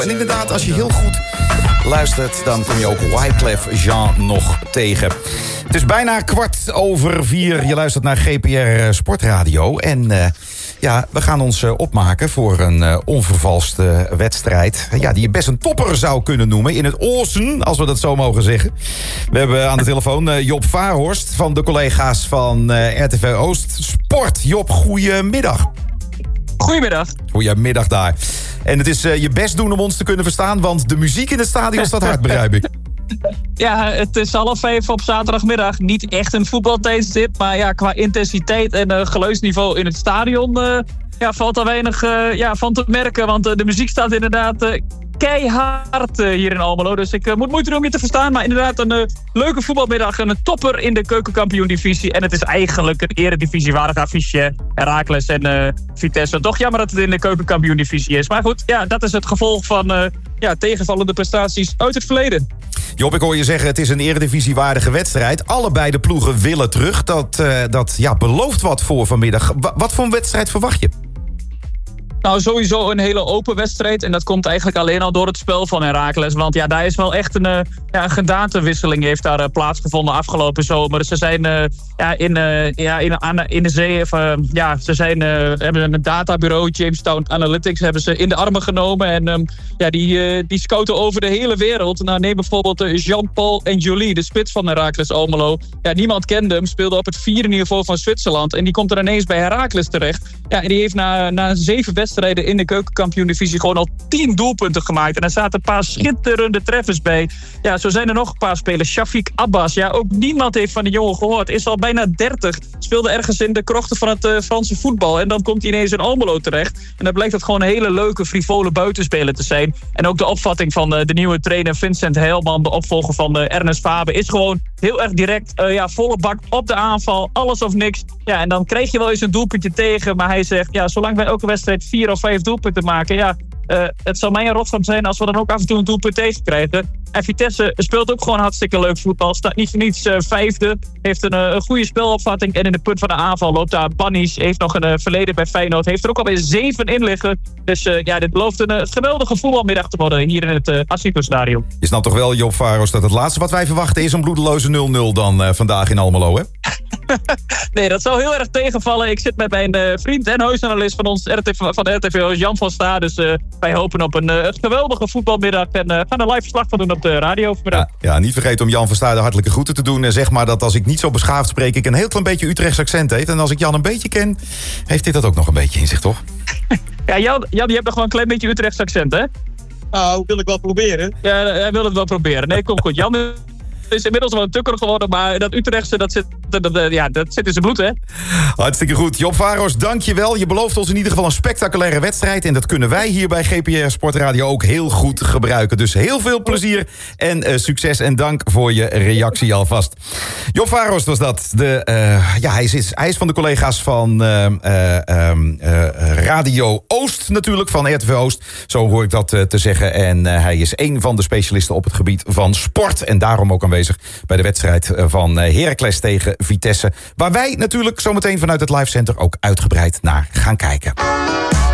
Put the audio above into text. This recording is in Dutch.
En inderdaad, als je heel goed luistert, dan kom je ook Wyclef Jean nog tegen. Het is bijna 4:15. Je luistert naar GPR Sportradio. En we gaan ons opmaken voor een onvervalste wedstrijd. Ja, die je best een topper zou kunnen noemen. In het Oosten, als we dat zo mogen zeggen. We hebben aan de telefoon Job Vaarhorst van de collega's van RTV Oost Sport. Job, goedemiddag. Goedemiddag. Goedemiddag daar. En het is je best doen om ons te kunnen verstaan, want de muziek in het stadion staat hard, begrijp ik. Ja, het is 4:30 op zaterdagmiddag. Niet echt een voetbaltijdstip, maar ja, qua intensiteit en geluidsniveau in het stadion valt er weinig van te merken. Want de muziek staat inderdaad keihard hier in Almelo. Dus ik moet moeite doen om je te verstaan. Maar inderdaad een leuke voetbalmiddag. Een topper in de keukenkampioen-divisie. En het is eigenlijk een eredivisiewaardig affiche. Heracles en Vitesse. Toch jammer dat het in de keukenkampioen-divisie is. Maar goed, ja, dat is het gevolg van tegenvallende prestaties uit het verleden. Job, ik hoor je zeggen, het is een eredivisiewaardige wedstrijd. Allebei de ploegen willen terug. Dat belooft wat voor vanmiddag. Wat voor een wedstrijd verwacht je? Nou, sowieso een hele open wedstrijd. En dat komt eigenlijk alleen al door het spel van Heracles. Want ja, daar is wel echt een gedaantewisseling heeft daar plaatsgevonden afgelopen zomer. Ze zijn in de zee. Hebben een databureau, Jamestown Analytics, hebben ze in de armen genomen. En die scouten over de hele wereld. Nou, neem bijvoorbeeld Jean-Paul Enjoli, de spits van Heracles Almelo. Ja, niemand kende hem, speelde op het 4e niveau van Zwitserland. En die komt er ineens bij Heracles terecht. Ja, en die heeft na 7 wedstrijden in de keukenkampioen-divisie gewoon al 10 doelpunten gemaakt. En er zaten een paar schitterende treffers bij. Ja, zo zijn er nog een paar spelers. Shafiq Abbas, ja, ook niemand heeft van die jongen gehoord. Is al bijna 30. Speelde ergens in de krochten van het Franse voetbal. En dan komt hij ineens in Almelo terecht. En dan blijkt dat gewoon een hele leuke, frivole buitenspeler te zijn. En ook de opvatting van de nieuwe trainer Vincent Heilman, de opvolger van Ernest Faber, is gewoon heel erg direct. Volle bak op de aanval. Alles of niks. Ja, en dan krijg je wel eens een doelpuntje tegen. Maar hij zegt, ja, zolang wij elke wedstrijd 4 of 5 doelpunten maken, ja, het zal mij een rotzooi zijn als we dan ook af en toe een doelpunt tegen krijgen. En Vitesse speelt ook gewoon hartstikke leuk voetbal. Staat niet voor niets 5e. Heeft een goede spelopvatting. En in de punt van de aanval loopt daar Bannies. Heeft nog een verleden bij Feyenoord. Heeft er ook alweer 7 in liggen. Dus dit belooft een geweldige voetbalmiddag te worden hier in het Asito-stadion. Je snapt toch wel, Job Varos, dat het laatste wat wij verwachten is een bloedeloze 0-0 dan vandaag in Almelo, hè? Nee, dat zou heel erg tegenvallen. Ik zit met mijn vriend en huisanalist van ons van de RTV, Jan van Sta. Dus wij hopen op een geweldige voetbalmiddag. En gaan een live verslag van doen op de radio vanmiddag. Ja, niet vergeten om Jan van Sta de hartelijke groeten te doen. Zeg maar dat als ik niet zo beschaafd spreek, ik een heel klein beetje Utrechts accent heeft. En als ik Jan een beetje ken, heeft dit dat ook nog een beetje in zich, toch? Ja, Jan, je hebt nog gewoon een klein beetje Utrechts accent, hè? Nou, wil ik wel proberen. Ja, hij wil het wel proberen. Nee, kom goed. Jan is inmiddels wel een tukker geworden, maar dat Utrechtse, dat zit in zijn bloed, hè? Hartstikke goed. Job Varos, dank je wel. Je belooft ons in ieder geval een spectaculaire wedstrijd. En dat kunnen wij hier bij GPR Sportradio ook heel goed gebruiken. Dus heel veel plezier en succes. En dank voor je reactie alvast. Job Varos was dat. Hij is van de collega's van Radio Oost natuurlijk, van RTV Oost. Zo hoor ik dat te zeggen. En hij is een van de specialisten op het gebied van sport. En daarom ook aanwezig bij de wedstrijd van Heracles tegen Vitesse. Waar wij natuurlijk zometeen vanuit het Live Center ook uitgebreid naar gaan kijken.